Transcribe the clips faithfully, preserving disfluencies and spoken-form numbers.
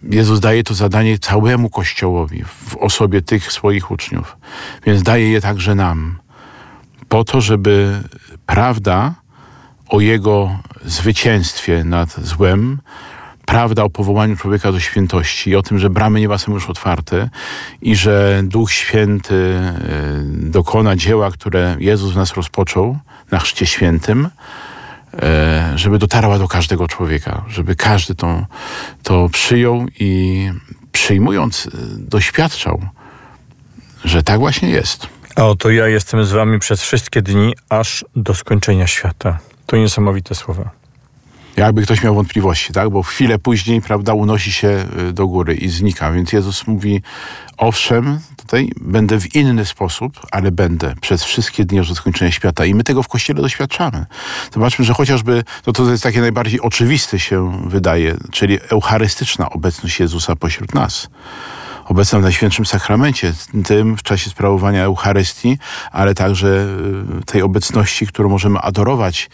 Jezus daje to zadanie całemu Kościołowi w osobie tych swoich uczniów. Więc daje je także nam. Po to, żeby prawda o Jego zwycięstwie nad złem, prawda o powołaniu człowieka do świętości i o tym, że bramy nieba są już otwarte i że Duch Święty dokona dzieła, które Jezus w nas rozpoczął na Chrzcie Świętym, żeby dotarła do każdego człowieka, żeby każdy to, to przyjął i przyjmując doświadczał, że tak właśnie jest. A oto ja jestem z wami przez wszystkie dni, aż do skończenia świata. To niesamowite słowa. Jakby ktoś miał wątpliwości, tak? Bo chwilę później, prawda, unosi się do góry i znika. Więc Jezus mówi, owszem, tutaj będę w inny sposób, ale będę przez wszystkie dni aż do skończenia świata. I my tego w Kościele doświadczamy. Zobaczmy, że chociażby, no to jest takie najbardziej oczywiste się wydaje, czyli eucharystyczna obecność Jezusa pośród nas. Obecna w Najświętszym Sakramencie, tym w czasie sprawowania Eucharystii, ale także tej obecności, którą możemy adorować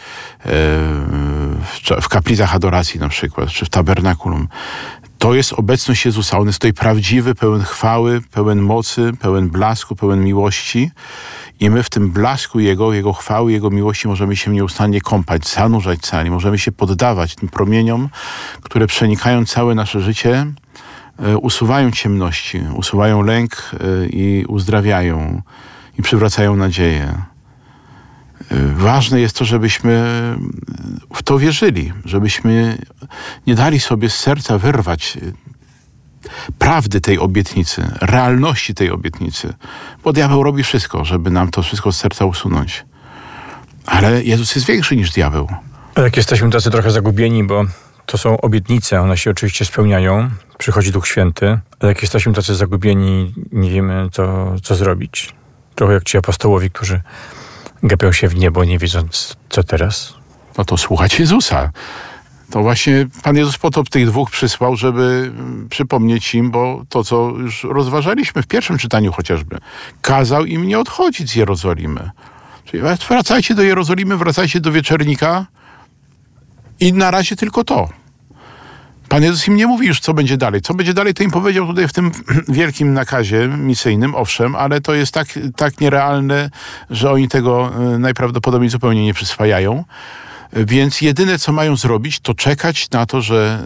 w kaplicach adoracji na przykład, czy w tabernakulum. To jest obecność Jezusa. On jest tutaj prawdziwy, pełen chwały, pełen mocy, pełen blasku, pełen miłości. I my w tym blasku Jego, Jego chwały, Jego miłości możemy się nieustannie kąpać, zanurzać cali. Możemy się poddawać tym promieniom, które przenikają całe nasze życie, usuwają ciemności, usuwają lęk i uzdrawiają i przywracają nadzieję. Ważne jest to, żebyśmy w to wierzyli, żebyśmy nie dali sobie z serca wyrwać prawdy tej obietnicy, realności tej obietnicy, bo diabeł robi wszystko, żeby nam to wszystko z serca usunąć. Ale Jezus jest większy niż diabeł. Jak jesteśmy tacy trochę zagubieni, bo to są obietnice, one się oczywiście spełniają, przychodzi Duch Święty, ale jak jesteśmy tacy zagubieni, nie wiemy, co, co zrobić. Trochę jak ci apostołowie, którzy gapią się w niebo, nie wiedząc, co teraz. No to słuchać Jezusa. To właśnie Pan Jezus po to tych dwóch przysłał, żeby przypomnieć im, bo to, co już rozważaliśmy w pierwszym czytaniu chociażby, kazał im nie odchodzić z Jerozolimy. Czyli wracajcie do Jerozolimy, wracajcie do wieczernika i na razie tylko to. Pan Jezus im nie mówi już, co będzie dalej. Co będzie dalej, to im powiedział tutaj w tym wielkim nakazie misyjnym, owszem, ale to jest tak, tak nierealne, że oni tego najprawdopodobniej zupełnie nie przyswajają. Więc jedyne, co mają zrobić, to czekać na to, że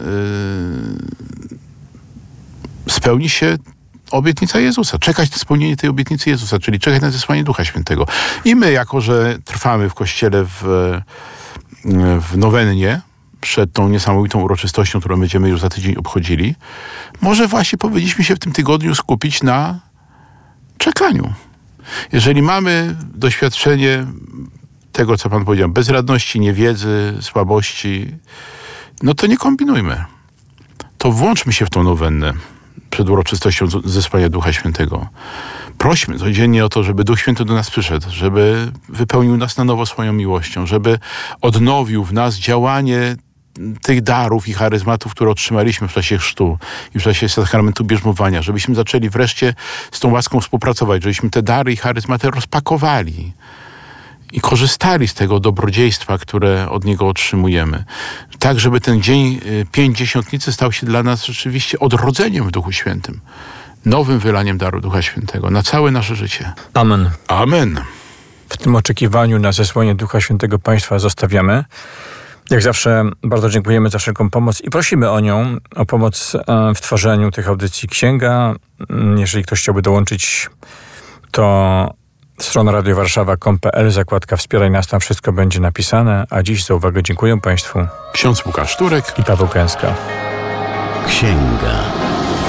yy, spełni się obietnica Jezusa. Czekać na spełnienie tej obietnicy Jezusa, czyli czekać na zesłanie Ducha Świętego. I my, jako że trwamy w Kościele w, w nowennie, przed tą niesamowitą uroczystością, którą będziemy już za tydzień obchodzili, może właśnie powinniśmy się w tym tygodniu skupić na czekaniu. Jeżeli mamy doświadczenie tego, co Pan powiedział, bezradności, niewiedzy, słabości, no to nie kombinujmy. To włączmy się w tą nowennę przed uroczystością zesłania Ducha Świętego. Prośmy codziennie o to, żeby Duch Święty do nas przyszedł, żeby wypełnił nas na nowo swoją miłością, żeby odnowił w nas działanie tych darów i charyzmatów, które otrzymaliśmy w czasie chrztu i w czasie sakramentu bierzmowania, żebyśmy zaczęli wreszcie z tą łaską współpracować, żebyśmy te dary i charyzmaty rozpakowali i korzystali z tego dobrodziejstwa, które od Niego otrzymujemy. Tak, żeby ten dzień Pięćdziesiątnicy stał się dla nas rzeczywiście odrodzeniem w Duchu Świętym. Nowym wylaniem daru Ducha Świętego na całe nasze życie. Amen. Amen. W tym oczekiwaniu na zesłanie Ducha Świętego Państwa zostawiamy. Jak zawsze bardzo dziękujemy za wszelką pomoc i prosimy o nią, o pomoc w tworzeniu tych audycji Księga. Jeżeli ktoś chciałby dołączyć, to strona radio warszawa kropka com kropka p l, zakładka Wspieraj nas, tam wszystko będzie napisane. A dziś za uwagę dziękuję Państwu. Ksiądz Łukasz Turek i Paweł Kęska. Księga.